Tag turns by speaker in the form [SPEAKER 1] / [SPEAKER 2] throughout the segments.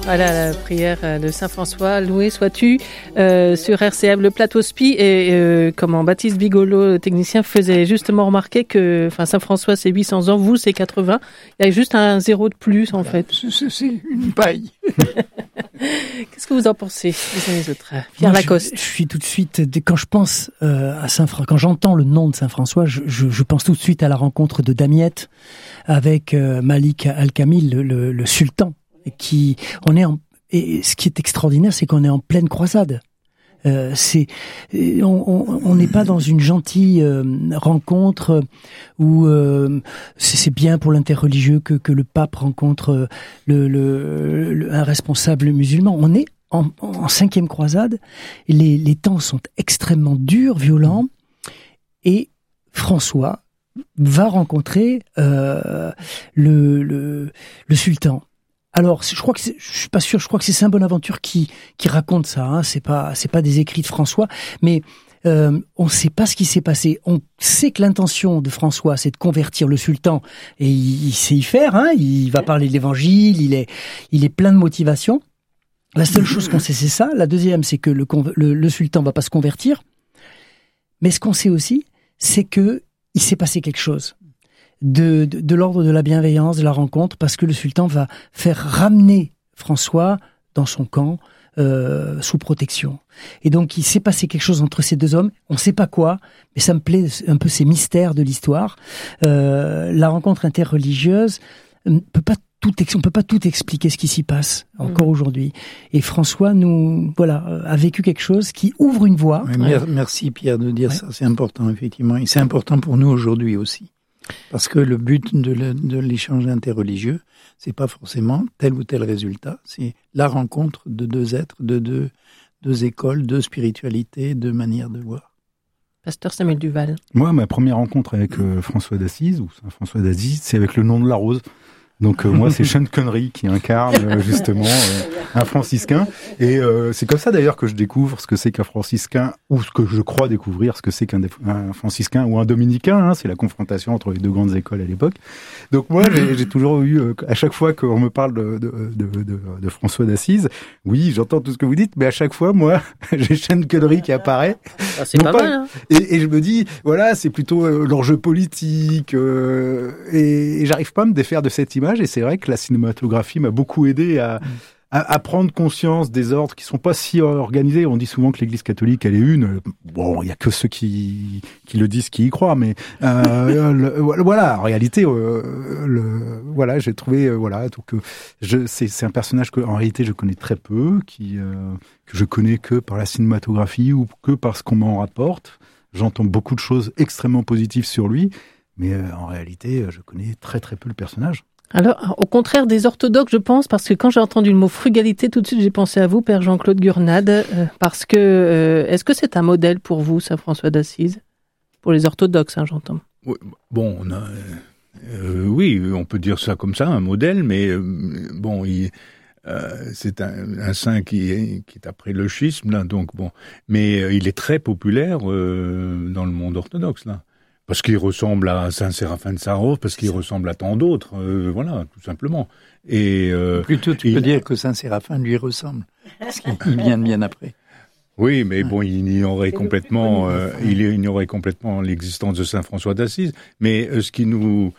[SPEAKER 1] Voilà la prière de Saint François. Loué sois-tu sur RCM. Le plateau SPI et Baptiste Bigolo, technicien, faisait justement remarquer que Saint François c'est 800 ans, vous c'est 80. Il y a juste un zéro de plus en fait.
[SPEAKER 2] C'est une paille.
[SPEAKER 1] Qu'est-ce que vous en pensez, les autres? Pierre Lacoste.
[SPEAKER 3] Je suis tout de suite, quand je pense à Saint François, quand j'entends le nom de Saint François, je pense tout de suite à la rencontre de Damiette avec Malik Al-Kamil, le sultan. Et ce qui est extraordinaire, c'est qu'on est en pleine croisade. On n'est pas dans une gentille rencontre où c'est bien pour l'interreligieux que le pape rencontre un responsable musulman. On est en 5e croisade. Les temps sont extrêmement durs, violents, et François va rencontrer le sultan. Alors, je suis pas sûr. Je crois que c'est Saint Bonaventure qui raconte ça. Hein. C'est pas des écrits de François, mais on sait pas ce qui s'est passé. On sait que l'intention de François, c'est de convertir le sultan, et il sait y faire. Hein. Il va parler de l'Évangile. Il est plein de motivation. La seule chose qu'on sait, c'est ça. La deuxième, c'est que le sultan va pas se convertir. Mais ce qu'on sait aussi, c'est que il s'est passé quelque chose. De l'ordre de la bienveillance, de la rencontre, parce que le sultan va faire ramener François dans son camp sous protection. Et donc il s'est passé quelque chose entre ces deux hommes, on ne sait pas quoi, mais ça me plaît un peu ces mystères de l'histoire. La rencontre interreligieuse, on peut pas tout expliquer ce qui s'y passe encore aujourd'hui. Et François a vécu quelque chose qui ouvre une voie.
[SPEAKER 2] Merci Pierre de dire ça, c'est important effectivement, et c'est important pour nous aujourd'hui aussi. Parce que le but de l'échange interreligieux, c'est pas forcément tel ou tel résultat, c'est la rencontre de deux êtres, de deux écoles, deux spiritualités, deux manières de voir.
[SPEAKER 1] Pasteur Samuel Duval.
[SPEAKER 4] Moi, ma première rencontre avec François d'Assise, ou Saint François d'Assise, c'est avec le nom de la rose. Donc moi, c'est Sean Connery qui incarne justement un franciscain. Et c'est comme ça d'ailleurs que je découvre ce que c'est qu'un franciscain, ou ce que je crois découvrir ce que c'est qu'un franciscain ou un dominicain. Hein, c'est la confrontation entre les deux grandes écoles à l'époque. Donc moi, j'ai toujours eu, à chaque fois qu'on me parle de François d'Assise, oui, j'entends tout ce que vous dites, mais à chaque fois, moi, j'ai Sean Connery qui apparaît.
[SPEAKER 1] Ah, c'est pas mal. Hein.
[SPEAKER 4] Et je me dis, voilà, c'est plutôt l'enjeu politique. Et j'arrive pas à me défaire de cette image. Et c'est vrai que la cinématographie m'a beaucoup aidé à prendre conscience des ordres qui sont pas si organisés. On dit souvent que l'Église catholique, elle est une. Bon, il y a que ceux qui le disent, qui y croient, mais voilà. En réalité, j'ai trouvé donc c'est un personnage que en réalité je connais très peu, que je connais que par la cinématographie ou que parce qu'on m'en rapporte. J'entends beaucoup de choses extrêmement positives sur lui, mais en réalité, je connais très très peu le personnage.
[SPEAKER 1] Alors, au contraire des orthodoxes, je pense, parce que quand j'ai entendu le mot frugalité, tout de suite j'ai pensé à vous, Père Jean-Claude Gurnade, parce que est-ce que c'est un modèle pour vous, Saint François d'Assise? Pour les orthodoxes, hein, j'entends.
[SPEAKER 5] Oui, bon, oui, on peut dire ça comme ça, un modèle, mais c'est un saint qui est après le schisme, là, donc bon, mais il est très populaire dans le monde orthodoxe, là. Parce qu'il ressemble à Saint Séraphin de Sarov, parce qu'il ressemble à tant d'autres, voilà, tout simplement. Et
[SPEAKER 2] plutôt, tu peux dire que Saint Séraphin lui ressemble, parce qu'il vient bien après.
[SPEAKER 5] Oui, mais bon, il ignorait complètement l'existence de Saint François d'Assise. Mais ce qui nous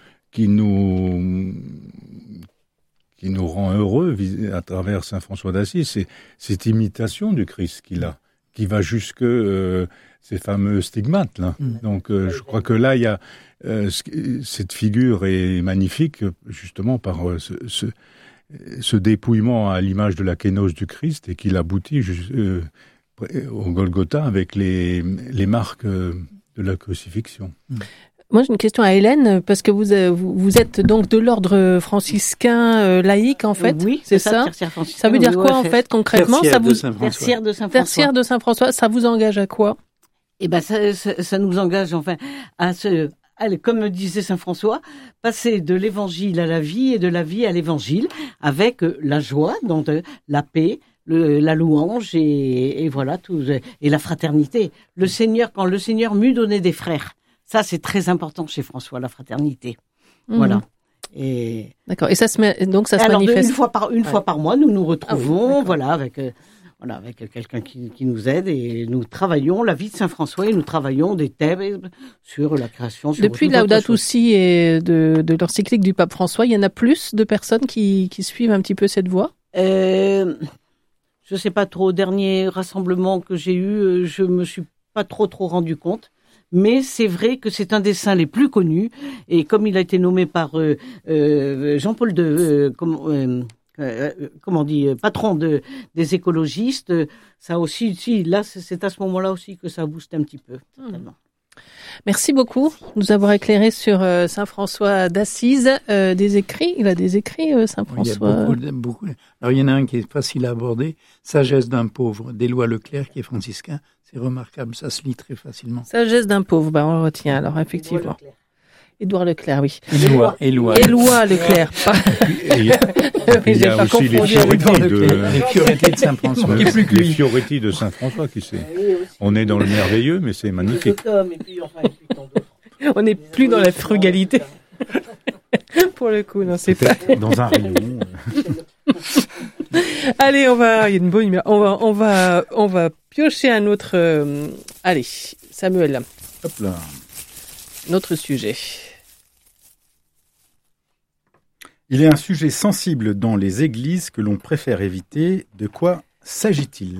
[SPEAKER 5] rend heureux à travers Saint François d'Assise, c'est cette imitation du Christ qu'il a, qui va jusque ces fameux stigmates là. Donc je crois que là il y a cette figure est magnifique justement par ce dépouillement à l'image de la kénose du Christ et qu'il aboutit au Golgotha avec les marques de la crucifixion.
[SPEAKER 1] Moi, j'ai une question à Hélène, parce que vous êtes donc de l'ordre franciscain laïque, en fait.
[SPEAKER 6] Oui,
[SPEAKER 1] c'est ça. Ça veut dire quoi, en fait, concrètement?
[SPEAKER 6] Tertiaire de Saint François.
[SPEAKER 1] Tertiaire de Saint François, ça vous engage à quoi?
[SPEAKER 6] Eh ben, ça nous engage, enfin, allez, comme disait Saint François, passer de l'évangile à la vie et de la vie à l'évangile, avec la joie, donc la paix, la louange et voilà tout, et la fraternité. Le Seigneur, quand le Seigneur m'eût donné des frères, ça c'est très important chez François, la fraternité. Voilà. Et
[SPEAKER 1] D'accord. Et ça se
[SPEAKER 6] alors,
[SPEAKER 1] manifeste.
[SPEAKER 6] Une fois par mois, nous nous retrouvons, avec quelqu'un qui nous aide, et nous travaillons la vie de Saint-François, et nous travaillons des thèmes sur la création.
[SPEAKER 1] Depuis Laudato Si et de l'encyclique du pape François, il y en a plus de personnes qui suivent un petit peu cette voie?
[SPEAKER 6] Je sais pas trop. Au dernier rassemblement que j'ai eu, je me suis pas trop rendu compte. Mais c'est vrai que c'est un des saints les plus connus, et comme il a été nommé par Jean-Paul II, patron des écologistes, ça aussi, là, c'est à ce moment-là aussi que ça a boosté un petit peu.
[SPEAKER 1] Merci beaucoup de nous avoir éclairé sur Saint François d'Assise, des écrits. Il a des écrits, Saint François.
[SPEAKER 2] Il y a beaucoup. Alors, il y en a un qui est facile à aborder, Sagesse d'un pauvre, d'Éloi Leclerc, qui est franciscain. C'est remarquable, ça se lit très facilement.
[SPEAKER 1] Sagesse d'un pauvre, on le retient alors, effectivement. Édouard Leclerc, oui.
[SPEAKER 2] Éloi
[SPEAKER 1] Leclerc.
[SPEAKER 5] Il y a aussi les
[SPEAKER 2] Fioretti de Saint-François.
[SPEAKER 5] Les Fioretti de Saint-François, on est dans le merveilleux, mais c'est magnifique.
[SPEAKER 1] On n'est plus dans la frugalité. Pour le coup, non, c'est pas.
[SPEAKER 4] Dans un rayon.
[SPEAKER 1] Allez, il y a une bonne humeur. On va piocher un autre. Allez, Samuel.
[SPEAKER 4] Hop là.
[SPEAKER 1] Notre sujet.
[SPEAKER 4] Il est un sujet sensible dans les églises que l'on préfère éviter. De quoi s'agit-il ?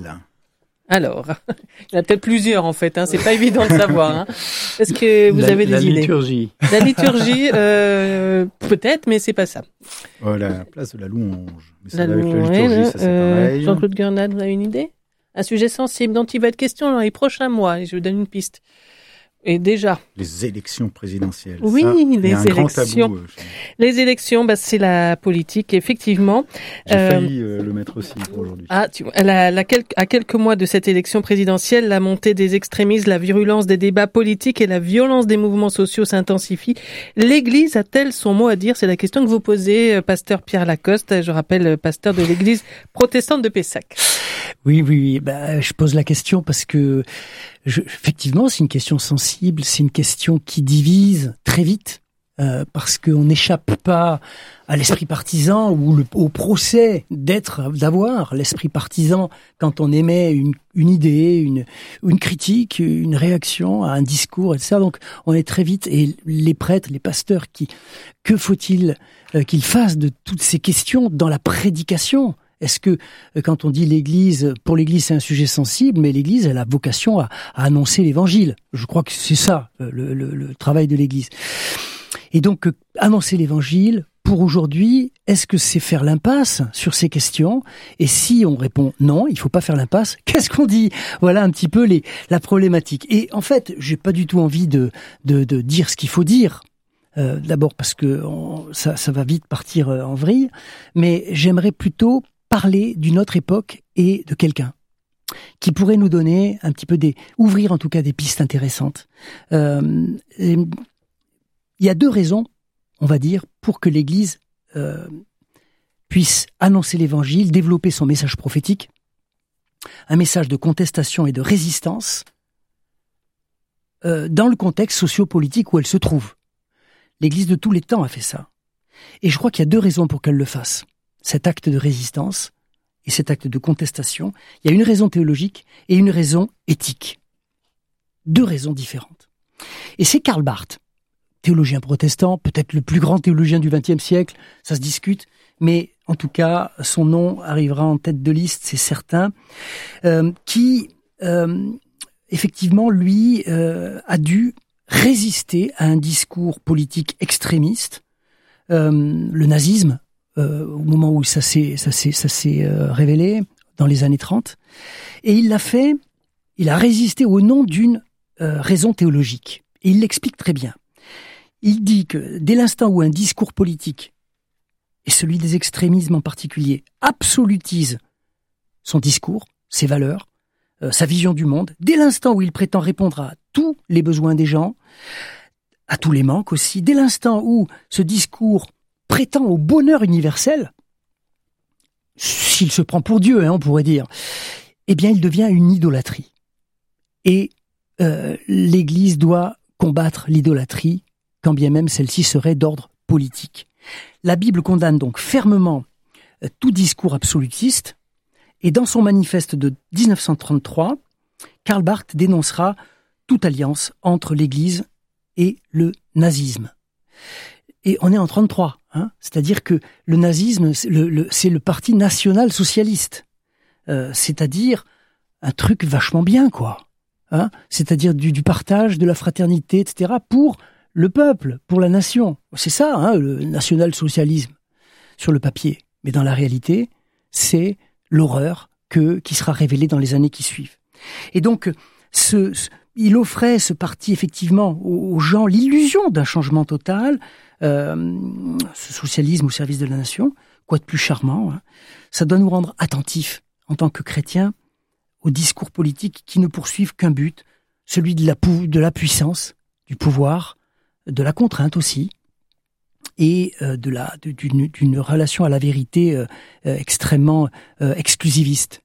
[SPEAKER 1] Alors, il y en a peut-être plusieurs en fait, c'est pas évident de savoir. Est-ce que vous avez des idées ? La liturgie, peut-être, mais c'est pas ça.
[SPEAKER 4] La place de la louange. Mais
[SPEAKER 1] la
[SPEAKER 4] liturgie, ça c'est pareil.
[SPEAKER 1] Jean-Claude Gurnat, vous avez une idée ? Un sujet sensible dont il va être question dans les prochains mois, et je vous donne une piste. Et déjà.
[SPEAKER 4] Les élections présidentielles.
[SPEAKER 1] Oui,
[SPEAKER 4] ça,
[SPEAKER 1] les élections. Les élections, c'est la politique, effectivement.
[SPEAKER 4] J'ai failli le mettre aussi pour aujourd'hui.
[SPEAKER 1] Ah, tu vois, à quelques mois de cette élection présidentielle, la montée des extrémistes, la virulence des débats politiques et la violence des mouvements sociaux s'intensifient. L'Église a-t-elle son mot à dire ? C'est la question que vous posez, pasteur Pierre Lacoste, je rappelle, pasteur de l'Église protestante de Pessac.
[SPEAKER 3] Oui. Je pose la question parce que effectivement, c'est une question sensible, c'est une question qui divise très vite, parce qu'on n'échappe pas à l'esprit partisan ou au procès d'avoir l'esprit partisan quand on émet une idée, une critique, une réaction à un discours, etc. Donc, on est très vite, et les prêtres, les pasteurs, que faut-il qu'ils fassent de toutes ces questions dans la prédication ? Est-ce que, quand on dit l'Église, pour l'Église c'est un sujet sensible, mais l'Église elle a vocation à annoncer l'Évangile. Je crois que c'est ça le travail de l'Église. Et donc annoncer l'Évangile pour aujourd'hui, est-ce que c'est faire l'impasse sur ces questions ? Et si on répond non, il faut pas faire l'impasse, qu'est-ce qu'on dit ? Voilà un petit peu la problématique. Et en fait, j'ai pas du tout envie de dire ce qu'il faut dire. D'abord parce que ça va vite partir en vrille, mais j'aimerais plutôt parler d'une autre époque et de quelqu'un qui pourrait nous donner un petit peu ouvrir en tout cas des pistes intéressantes. Il y a deux raisons, on va dire, pour que l'Église puisse annoncer l'Évangile, développer son message prophétique, un message de contestation et de résistance dans le contexte socio-politique où elle se trouve. L'Église de tous les temps a fait ça. Et je crois qu'il y a deux raisons pour qu'elle le fasse. Cet acte de résistance et cet acte de contestation. Il y a une raison théologique et une raison éthique. Deux raisons différentes. Et c'est Karl Barth, théologien protestant, peut-être le plus grand théologien du XXe siècle, ça se discute, mais en tout cas, son nom arrivera en tête de liste, c'est certain, qui, effectivement, lui, a dû résister à un discours politique extrémiste, le nazisme, au moment où ça s'est révélé, dans les années 30. Et il a résisté au nom d'une raison théologique. Et il l'explique très bien. Il dit que dès l'instant où un discours politique, et celui des extrémismes en particulier, absolutise son discours, ses valeurs, sa vision du monde, dès l'instant où il prétend répondre à tous les besoins des gens, à tous les manques aussi, dès l'instant où ce discours prétend au bonheur universel, s'il se prend pour Dieu, on pourrait dire, eh bien il devient une idolâtrie. Et l'Église doit combattre l'idolâtrie, quand bien même celle-ci serait d'ordre politique. La Bible condamne donc fermement tout discours absolutiste, et dans son manifeste de 1933, Karl Barth dénoncera toute alliance entre l'Église et le nazisme. Et on est en 33, hein, c'est-à-dire que le nazisme, c'est le parti national-socialiste, c'est-à-dire un truc vachement bien, quoi. Hein, c'est-à-dire du partage, de la fraternité, etc., pour le peuple, pour la nation. C'est ça, hein, le national-socialisme, sur le papier. Mais dans la réalité, c'est l'horreur qui sera révélée dans les années qui suivent. Et donc, il offrait, ce parti, effectivement, aux gens, l'illusion d'un changement total, ce socialisme au service de la nation, quoi de plus charmant, hein. Ça doit nous rendre attentifs, en tant que chrétiens, aux discours politiques qui ne poursuivent qu'un but, celui de la puissance, du pouvoir, de la contrainte aussi, et d'une relation à la vérité extrêmement exclusiviste.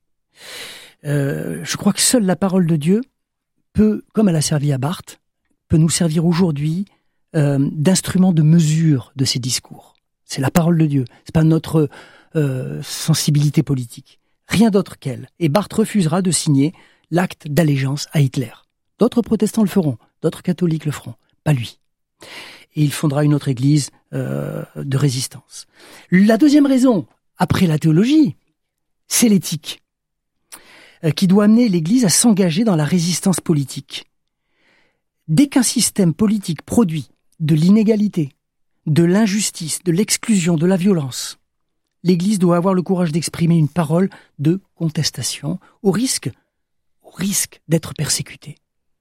[SPEAKER 3] Je crois que seule la parole de Dieu peut, comme elle a servi à Barth, peut nous servir aujourd'hui d'instrument de mesure de ces discours. C'est la parole de Dieu, c'est pas notre sensibilité politique. Rien d'autre qu'elle. Et Barth refusera de signer l'acte d'allégeance à Hitler. D'autres protestants le feront, d'autres catholiques le feront, pas lui. Et il fondera une autre église de résistance. La deuxième raison, après la théologie, c'est l'éthique, qui doit amener l'Église à s'engager dans la résistance politique. Dès qu'un système politique produit de l'inégalité, de l'injustice, de l'exclusion, de la violence, l'Église doit avoir le courage d'exprimer une parole de contestation, au risque d'être persécutée.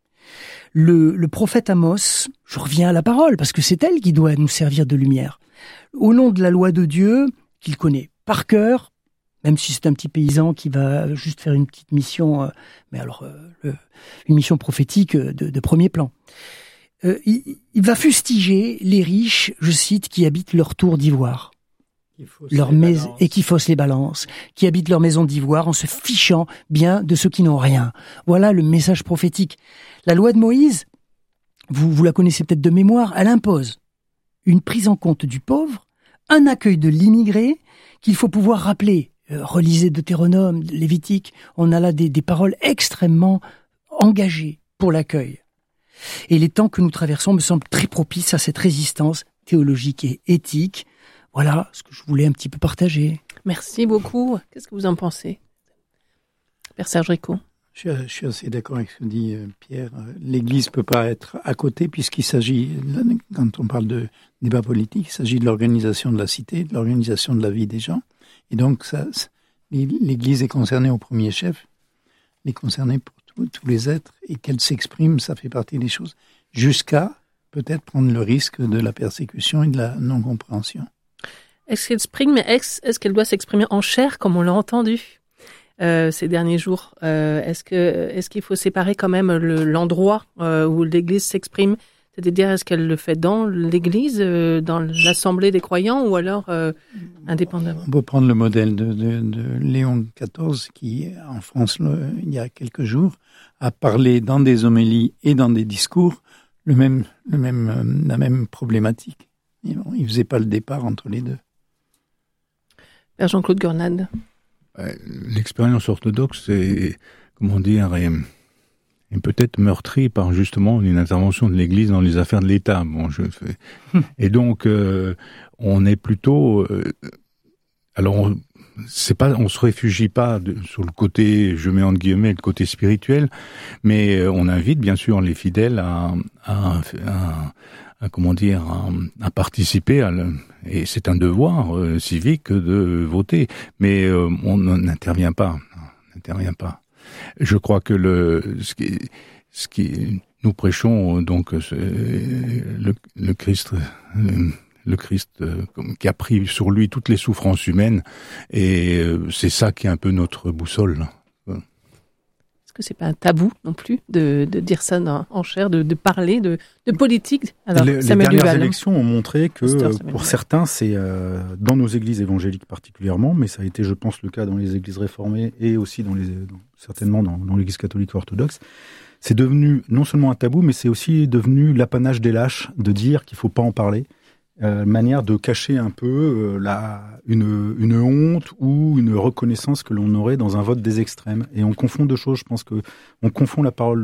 [SPEAKER 3] Le prophète Amos, je reviens à la parole, parce que c'est elle qui doit nous servir de lumière. Au nom de la loi de Dieu, qu'il connaît par cœur, même si c'est un petit paysan qui va juste faire une petite mission, une mission prophétique de premier plan. Il va fustiger les riches, je cite, qui habitent leur tour d'ivoire. Et qui faussent les balances, qui habitent leur maison d'ivoire en se fichant bien de ceux qui n'ont rien. Voilà le message prophétique. La loi de Moïse, vous la connaissez peut-être de mémoire, elle impose une prise en compte du pauvre, un accueil de l'immigré, qu'il faut pouvoir rappeler. Relisez Deutéronome, Lévitique, on a là des paroles extrêmement engagées pour l'accueil. Et les temps que nous traversons me semblent très propices à cette résistance théologique et éthique. Voilà ce que je voulais un petit peu partager.
[SPEAKER 1] Merci beaucoup. Qu'est-ce que vous en pensez, Père Serge Rico?
[SPEAKER 2] Je suis assez d'accord avec ce que dit Pierre. L'Église ne peut pas être à côté puisqu'il s'agit, quand on parle de débat politique, il s'agit de l'organisation de la cité, de l'organisation de la vie des gens. Et donc, l'Église est concernée au premier chef, elle est concernée pour tous les êtres, et qu'elle s'exprime, ça fait partie des choses, jusqu'à peut-être prendre le risque de la persécution et de la non-compréhension.
[SPEAKER 1] Est-ce qu'elle doit s'exprimer en chair, comme on l'a entendu ces derniers jours? Est-ce qu'il faut séparer quand même l'endroit où l'Église s'exprime? C'est-à-dire, est-ce qu'elle le fait dans l'Église, dans l'Assemblée des croyants, ou alors indépendamment?
[SPEAKER 2] On peut prendre le modèle de Léon XIV, qui, en France, il y a quelques jours, a parlé dans des homélies et dans des discours la même problématique. Il ne faisait pas le départ entre les deux.
[SPEAKER 1] Père Jean-Claude Gurnade.
[SPEAKER 5] L'expérience orthodoxe est, comment dire, est peut-être meurtrie par justement une intervention de l'Église dans les affaires de l'État. Et donc, on est plutôt... alors, on se réfugie pas sur le côté, je mets entre guillemets, le côté spirituel, mais on invite bien sûr les fidèles à participer et c'est un devoir civique de voter, mais on n'intervient pas. Je crois que ce qui nous prêchons donc le Christ qui a pris sur lui toutes les souffrances humaines, et c'est ça qui est un peu notre boussole.
[SPEAKER 1] Est-ce que c'est pas un tabou non plus de dire ça en chair, de parler de politique? Alors,
[SPEAKER 4] les dernières élections ont montré que pour certains, c'est dans nos églises évangéliques particulièrement, mais ça a été, je pense, le cas dans les églises réformées et aussi certainement dans l'église catholique orthodoxe. C'est devenu non seulement un tabou, mais c'est aussi devenu l'apanage des lâches de dire qu'il faut pas en parler. manière de cacher un peu une honte ou une reconnaissance que l'on aurait dans un vote des extrêmes. Et on confond deux choses. Je pense que on confond la parole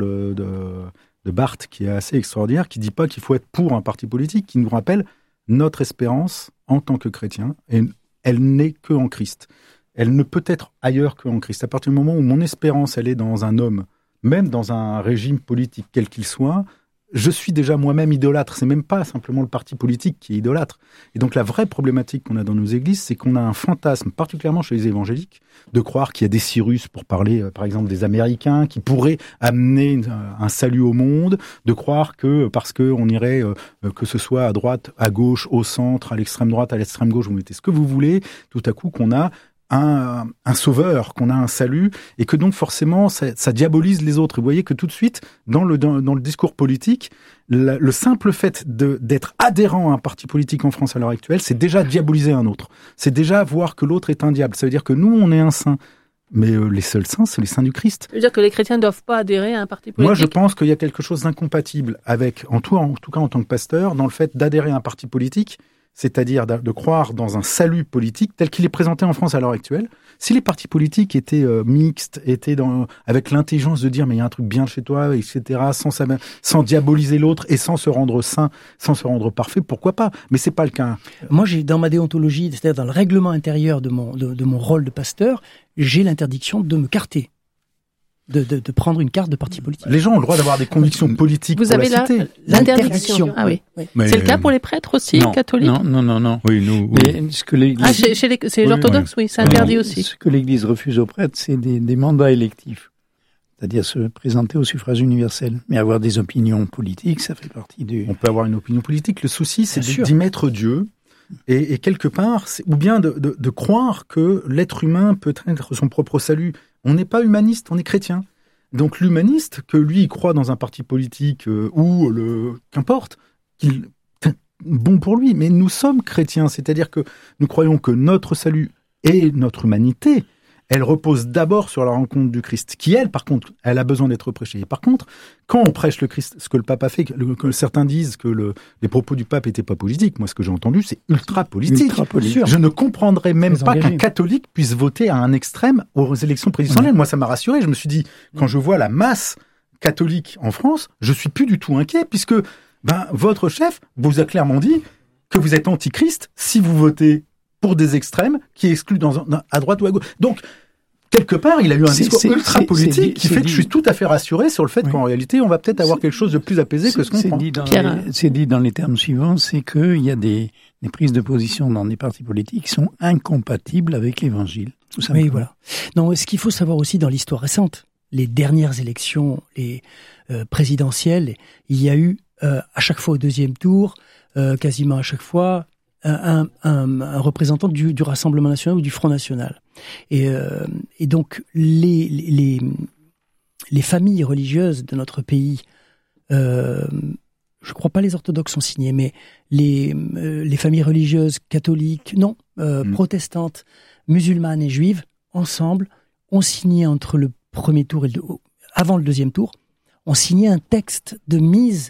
[SPEAKER 4] de Barthes, qui est assez extraordinaire, qui dit pas qu'il faut être pour un parti politique, qui nous rappelle notre espérance en tant que chrétien, et elle n'est que en Christ. Elle ne peut être ailleurs que en Christ. À partir du moment où mon espérance, elle est dans un homme, même dans un régime politique quel qu'il soit, je suis déjà moi-même idolâtre. C'est même pas simplement le parti politique qui est idolâtre. Et donc la vraie problématique qu'on a dans nos églises, c'est qu'on a un fantasme, particulièrement chez les évangéliques, de croire qu'il y a des Cyrus, pour parler par exemple des Américains, qui pourraient amener un salut au monde, de croire que parce qu'on irait, que ce soit à droite, à gauche, au centre, à l'extrême droite, à l'extrême gauche, vous mettez ce que vous voulez, tout à coup qu'on a un sauveur, qu'on a un salut, et que donc forcément ça diabolise les autres. Et vous voyez que tout de suite, dans le discours politique, le simple fait d'être adhérent à un parti politique en France à l'heure actuelle, c'est déjà diaboliser un autre. C'est déjà voir que l'autre est un diable. Ça veut dire que nous, on est un saint. Mais les seuls saints, c'est les saints du Christ.
[SPEAKER 1] Ça veut dire que les chrétiens ne doivent pas adhérer à un parti politique?
[SPEAKER 4] Moi, je pense qu'il y a quelque chose d'incompatible avec, en tout cas en tant que pasteur, dans le fait d'adhérer à un parti politique, c'est-à-dire de croire dans un salut politique tel qu'il est présenté en France à l'heure actuelle. Si les partis politiques étaient mixtes, étaient avec l'intelligence de dire mais il y a un truc bien chez toi, etc., sans diaboliser l'autre et sans se rendre saint, sans se rendre parfait, pourquoi pas? Mais c'est pas le cas.
[SPEAKER 3] Moi, j'ai dans ma déontologie, c'est-à-dire dans le règlement intérieur de mon rôle de pasteur, j'ai l'interdiction de me carter. De prendre une carte de parti politique.
[SPEAKER 4] Les gens ont le droit d'avoir des convictions politiques.
[SPEAKER 1] Vous avez
[SPEAKER 3] l'interdiction.
[SPEAKER 1] Ah oui.
[SPEAKER 5] Mais
[SPEAKER 1] c'est le cas pour les prêtres aussi, catholiques?
[SPEAKER 2] Non.
[SPEAKER 5] Oui, nous.
[SPEAKER 2] Mais ce que l'Église,
[SPEAKER 1] c'est l'orthodoxe, oui, c'est interdit aussi.
[SPEAKER 2] Ce que l'Église refuse aux prêtres, c'est des mandats électifs. C'est-à-dire se présenter au suffrage universel. Mais avoir des opinions politiques, ça fait partie du...
[SPEAKER 4] On peut avoir une opinion politique. Le souci, c'est d'y mettre Dieu. Et quelque part, ou bien de croire que l'être humain peut être son propre salut. On n'est pas humaniste, on est chrétien. Donc l'humaniste, que lui, il croit dans un parti politique ou qu'importe, bon pour lui. Mais nous sommes chrétiens, c'est-à-dire que nous croyons que notre salut et notre humanité, elle repose d'abord sur la rencontre du Christ, qui elle, par contre, elle a besoin d'être prêchée. Et par contre, quand on prêche le Christ, ce que le pape a fait, que certains disent que les propos du pape n'étaient pas politiques, moi ce que j'ai entendu, c'est ultra politique. Je ne comprendrais même pas qu'un catholique puisse voter à un extrême aux élections présidentielles. Ouais. Moi ça m'a rassuré, je me suis dit, quand je vois la masse catholique en France, je suis plus du tout inquiet, puisque votre chef vous a clairement dit que vous êtes antichrist si vous votez pour des extrêmes qui excluent à droite ou à gauche. Donc, quelque part, il a eu un discours ultra politique qui fait que je suis tout à fait rassuré sur le fait qu'en réalité, on va peut-être avoir quelque chose de plus apaisé que ce qu'on croit.
[SPEAKER 2] C'est dit dans les termes suivants, c'est qu'il y a des prises de position dans des partis politiques qui sont incompatibles avec l'Évangile. Tout simplement.
[SPEAKER 3] Oui, voilà. Non, ce qu'il faut savoir aussi dans l'histoire récente, les dernières élections présidentielles, il y a eu à chaque fois au deuxième tour, quasiment à chaque fois, un représentant du Rassemblement national ou du Front national. Et donc les familles religieuses de notre pays, je crois pas les orthodoxes ont signé, mais les familles religieuses catholiques, protestantes, musulmanes et juives, ensemble, ont signé entre le premier tour et avant le deuxième tour, ont signé un texte de mise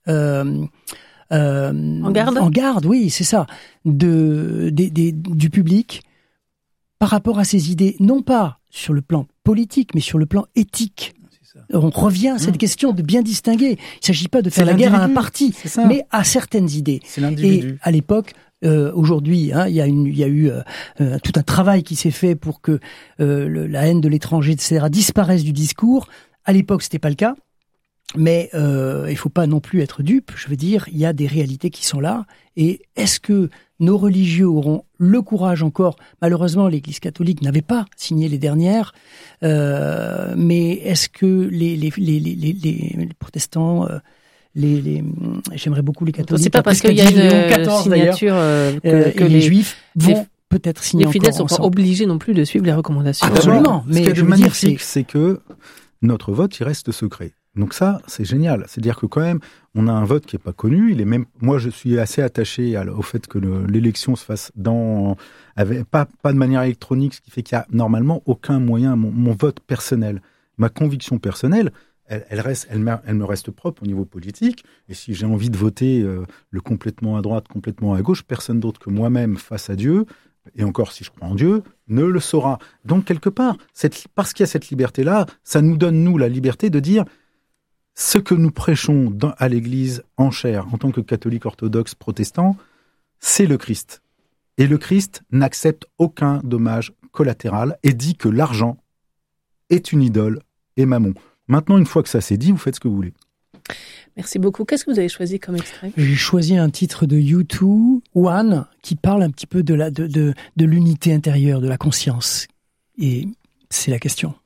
[SPEAKER 1] en garde,
[SPEAKER 3] oui, c'est ça, du public par rapport à ces idées, non pas sur le plan politique, mais sur le plan éthique. On revient à cette question de bien distinguer. Il ne s'agit pas de faire la guerre à un parti, mais à certaines idées.
[SPEAKER 4] C'est l'individu.
[SPEAKER 3] Et à l'époque, aujourd'hui, il y a eu tout un travail qui s'est fait pour que la haine de l'étranger, etc., disparaisse du discours. À l'époque, c'était pas le cas. Mais il faut pas non plus être dupe. Je veux dire, il y a des réalités qui sont là. Et est-ce que nos religieux auront le courage encore? Malheureusement, l'Église catholique n'avait pas signé les dernières. Mais est-ce que les protestants, j'aimerais beaucoup les catholiques.
[SPEAKER 1] C'est pas parce qu'il y a une signature
[SPEAKER 3] que les juifs vont peut-être signer.
[SPEAKER 1] Les fidèles sont pas obligés non plus de suivre les recommandations.
[SPEAKER 3] Absolument.
[SPEAKER 4] Mais ce qui est magnifique, c'est que notre vote, il reste secret. Donc ça, c'est génial. C'est-à-dire que quand même, on a un vote qui est pas connu. Moi, je suis assez attaché au fait que l'élection se fasse pas de manière électronique, ce qui fait qu'il y a normalement aucun moyen. Mon vote personnel, ma conviction personnelle, elle me reste propre au niveau politique. Et si j'ai envie de voter le complètement à droite, complètement à gauche, personne d'autre que moi-même face à Dieu, et encore si je crois en Dieu, ne le saura. Donc quelque part, parce qu'il y a cette liberté-là, ça nous donne, nous, la liberté de dire ce que nous prêchons à l'Église en chair, en tant que catholique orthodoxe protestant, c'est le Christ. Et le Christ n'accepte aucun dommage collatéral et dit que l'argent est une idole et mammon. Maintenant, une fois que ça c'est dit, vous faites ce que vous voulez.
[SPEAKER 1] Merci beaucoup. Qu'est-ce que vous avez choisi comme extrait ?
[SPEAKER 3] J'ai choisi un titre de U2, One, qui parle un petit peu de l'unité intérieure, de la conscience. Et c'est la question.